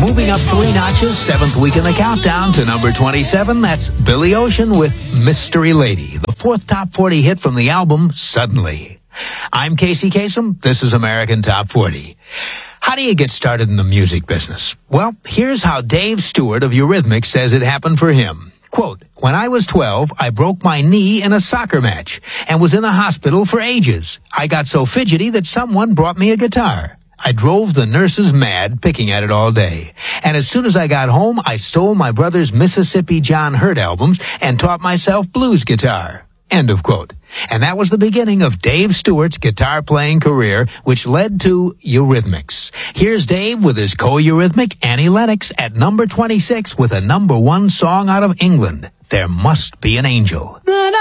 Moving up 3 notches, 7th week in the countdown to number 27, that's Billy Ocean with Mystery Lady, the 4th top 40 hit from the album Suddenly. I'm Casey Kasem. This is American Top 40. How do you get started in the music business? Well, here's how Dave Stewart of Eurythmics says it happened for him. Quote, when I was 12, I broke my knee in a soccer match and was in the hospital for ages. I got so fidgety that someone brought me a guitar. I drove the nurses mad picking at it all day. And as soon as I got home, I stole my brother's Mississippi John Hurt albums and taught myself blues guitar. End of quote. And that was the beginning of Dave Stewart's guitar-playing career, which led to Eurythmics. Here's Dave with his co-Eurythmic Annie Lennox at number 26 with a number 1 song out of England, There Must Be an Angel.